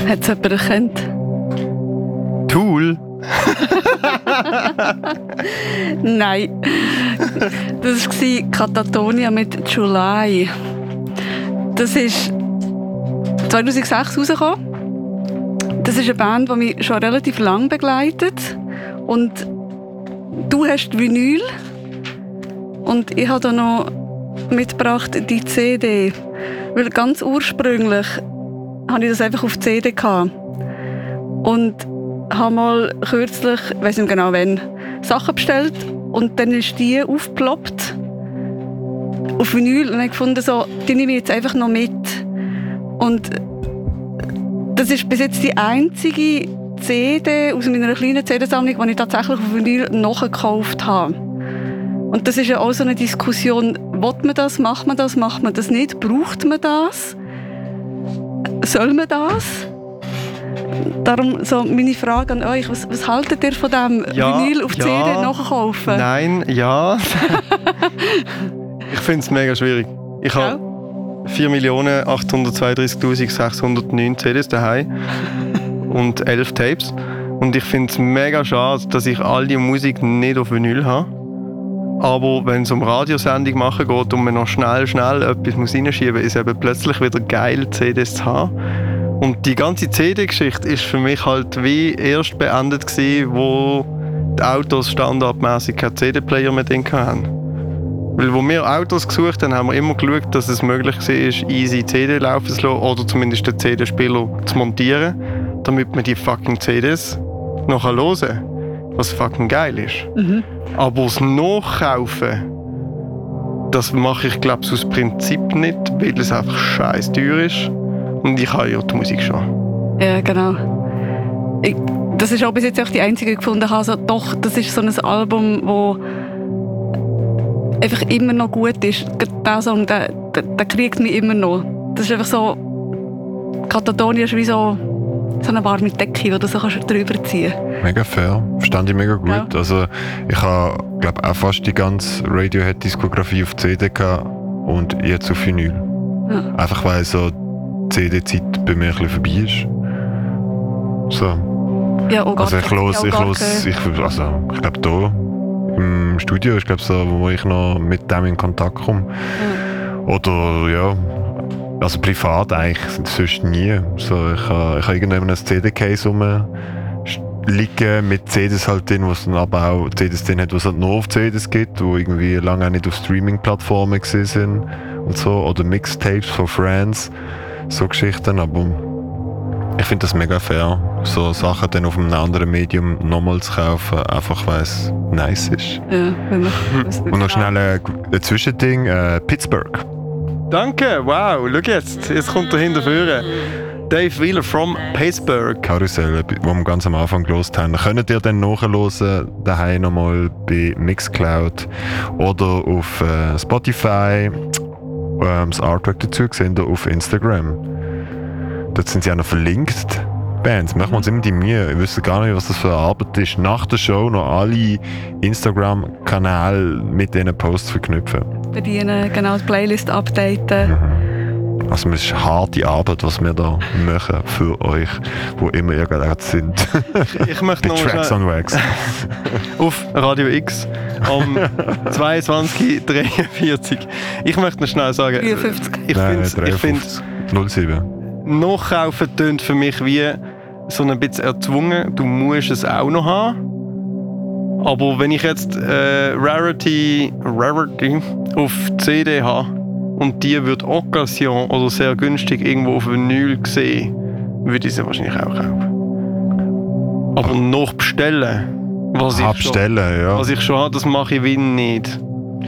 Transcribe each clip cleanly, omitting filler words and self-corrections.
Hat es jemand erkannt? Tool? Nein. Das war Katatonia mit July. Das ist 2006 rausgekommen. Das ist eine Band, die mich schon relativ lange begleitet. Und du hast die Vinyl. Und ich habe da noch mitgebracht die CD. Weil ganz ursprünglich hatte ich das einfach auf CD gehabt. Und habe mal kürzlich, ich weiss nicht genau wann, Sachen bestellt. Und dann ist die aufgeploppt auf Vinyl. Und ich gefunden, so, die nehme ich jetzt einfach noch mit. Und das ist bis jetzt die einzige CD aus meiner kleinen CD-Sammlung, die ich tatsächlich auf Vinyl nachgekauft habe. Und das ist ja auch so eine Diskussion, will man das, macht man das nicht, braucht man das, soll man das? Darum so meine Frage an euch, was haltet ihr von dem Vinyl auf CD nachkaufen? Nein, ja. Ich finde es mega schwierig. Ich habe 4.832.609 CDs daheim und 11 Tapes. Und ich finde es mega schade, dass ich all die Musik nicht auf Vinyl habe. Aber wenn es um Radiosendung machen geht und man noch schnell etwas reinschieben muss, ist es eben plötzlich wieder geil, CDs zu haben. Und die ganze CD-Geschichte ist für mich halt wie erst beendet gewesen, wo die Autos standardmäßig keinen CD-Player mehr drin hatten. Weil wo wir Autos gesucht haben, haben wir immer geschaut, dass es möglich war, easy CD laufen zu lassen oder zumindest den CD-Spieler zu montieren, damit man die fucking CDs noch hören kann, was fucking geil ist. Mhm. Aber das Nachkaufen, das mache ich glaube ich aus Prinzip nicht, weil es einfach scheiß teuer ist. Und ich habe ja die Musik schon. Ja, genau. Das ist auch bis jetzt auch die einzige, die ich gefunden habe. Also, doch, das ist so ein Album, das einfach immer noch gut ist. Der Song, der kriegt mich immer noch. Das ist einfach so... Katatonia ist wie so eine warme Decke, die du so drüber ziehen kannst. Mega fair. Verstand ich mega gut. Ja. Also, ich habe, glaube auch fast die ganze Radiohead-Diskografie auf CD gehabt und jetzt auf Vinyl. Ja. Einfach weil so die CD-Zeit bei mir ein bisschen vorbei ist. So. Ja, oh Gott, also ich glaube hier im Studio ist glaube so, wo ich noch mit dem in Kontakt komme. Ja. Oder ja, also privat eigentlich sonst nie. So, ich habe irgendwann ein CD-Case rumliegen mit CDs halt drin, wo es dann aber auch CDs drin hat, was halt nur auf CDs gibt, wo irgendwie lange auch nicht auf Streaming-Plattformen gesehen sind und so, oder Mixtapes von Friends, so Geschichten, aber ich finde das mega fair, so Sachen dann auf einem anderen Medium nochmal zu kaufen, einfach weil es nice ist. Ja, und noch schnell ein Zwischending, Pittsburgh. Danke, wow, schau jetzt kommt er hinterführen. Dave Wheeler from Pittsburgh. Karussell, wo wir ganz am Anfang gehört haben. Könnt ihr dann nachhören, daheim nochmal bei Mixcloud oder auf Spotify. Das Artwork dazu sehen ihr auf Instagram. Dort sind sie auch noch verlinkt. Bands, machen wir uns immer die Mühe. Wir wissen gar nicht, was das für eine Arbeit ist. Nach der Show noch alle Instagram-Kanäle mit diesen Posts verknüpfen. Bedienen, genau, die Playlist updaten. Mhm. Also es ist harte Arbeit, was wir da machen für euch, wo immer ihr gerade sind. Ich möchte noch Tracks on Wax. Auf Radio X am 22:43. Ich möchte noch schnell sagen, 53. Ich finde 07. Nachkaufen tönt für mich wie so ein bisschen erzwungen. Du musst es auch noch haben. Aber wenn ich jetzt Rarity auf CD habe und die wird Occasion oder sehr günstig irgendwo auf Vinyl sehen, würde ich sie wahrscheinlich auch kaufen. Aber noch bestellen, was ich schon habe, das mache ich wie nicht.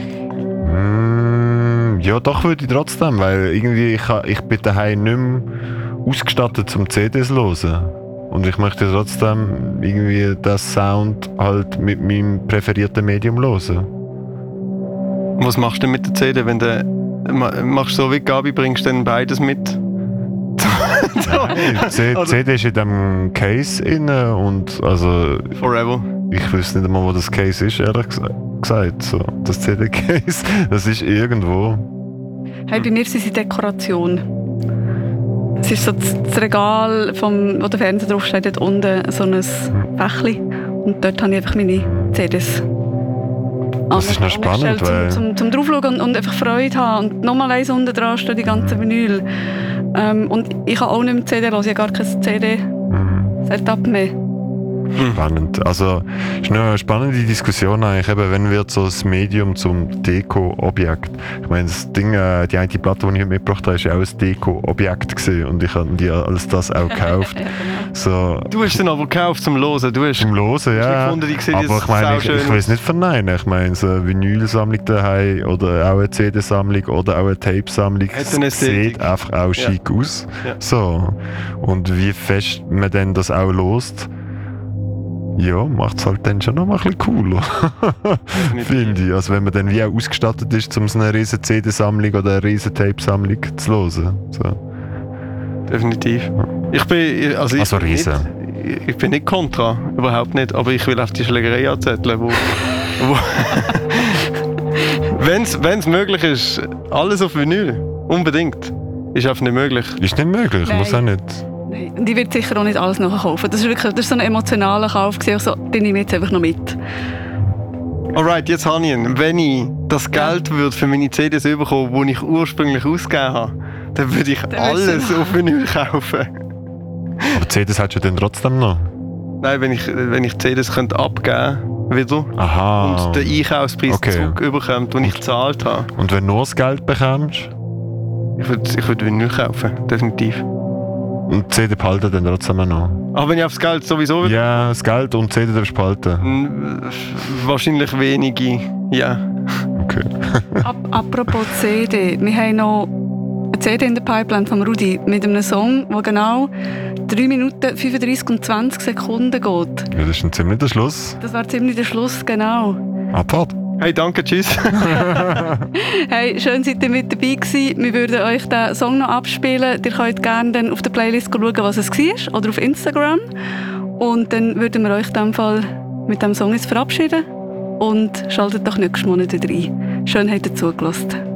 Ja, doch würde ich trotzdem, weil irgendwie ich bin daheim nicht mehr ausgestattet zum CDs hören. Und ich möchte trotzdem irgendwie das Sound halt mit meinem präferierten Medium hören. Was machst du denn mit der CD, wenn du machst so wie Gabi, bringst du dann beides mit? CD ist in dem Case inne und also... Forever. Ich wüsste nicht einmal, wo das Case ist, ehrlich gesagt. So, das CD-Case, das ist irgendwo. Hey, bei mir sind sie Dekoration. es ist so das Regal, wo der Fernseher draufsteht, dort unten so ein Fächchen. Und dort habe ich einfach meine CDs. Das ist noch spannend, weil... Zum draufschauen und einfach Freude haben. Und nochmal eins unten dran steht die ganze Vinyl. Und ich kann auch nicht mehr CD hören, ich habe gar kein CD-Setup mehr. Spannend. Also, es ist eine spannende Diskussion eigentlich, eben, wenn wird so das Medium zum Deko-Objekt. Ich meine, das Ding, die eine Platte, die ich mitgebracht habe, ist ja auch ein Deko-Objekt gewesen und ich habe die als das auch gekauft. Ja, genau. So, Du hast den aber gekauft zum Hören. Du hast zum Hören, ja. gefunden, die sehen Aber jetzt ich meine, sauschön ich will es nicht verneinen. Ich meine, so eine Vinylsammlung daheim oder auch eine CD-Sammlung oder auch eine Tape-Sammlung, Hat eine Ästhetik. sieht einfach auch schick aus. Ja. So. Und wie fest man dann das auch lost, ja, macht es halt dann schon noch mal ein bisschen cooler. Finde ich. Also wenn man dann wie auch ausgestattet ist, um so eine riesen CD-Sammlung oder eine riesen Tape-Sammlung zu hören. So. Definitiv. Ich bin, Also riesen. Ich bin nicht kontra, überhaupt nicht, aber ich will auf die Schlägerei anzetteln, wo wenn es möglich ist, alles auf Vinyl, unbedingt. Ist einfach nicht möglich. Ist nicht möglich, Nein. muss auch nicht. Nein. Und ich werde sicher auch nicht alles nachkaufen. Das ist so ein emotionaler Kauf. Also, den nehme ich jetzt einfach noch mit. Alright, jetzt habe ich ihn. Wenn ich das Geld würde für meine CDs bekommen, die ich ursprünglich ausgegeben habe, dann würde ich alles auf Vinyl kaufen. Aber CDs hast du dann trotzdem noch? Nein, wenn ich CDs könnte abgeben wieder Aha. und den Einkaufspreis zurückbekommt, den ich gezahlt habe. Und wenn du nur das Geld bekommst? Ich würde Vinyl kaufen, definitiv. Und die CD behalten dann trotzdem noch? Aber wenn ich aufs Geld sowieso würde? Ja, das Geld und die CD darfst du behalten. Wahrscheinlich wenige, ja. Okay. Apropos CD, wir haben noch eine CD in der Pipeline von Rudi mit einem Song, der genau 3 Minuten 35 und 20 Sekunden geht. Ja, das ist ein ziemlich der Schluss. Das war ziemlich der Schluss, genau. Abfahrt. Hey, danke, tschüss. Hey, schön seid ihr mit dabei gewesen. Wir würden euch den Song noch abspielen. Ihr könnt gerne dann auf der Playlist schauen, was es war, oder auf Instagram. Und dann würden wir euch in diesem Fall mit diesem Song jetzt verabschieden. Und schaltet doch nächstes Monat wieder ein. Schön, habt ihr zugelassen.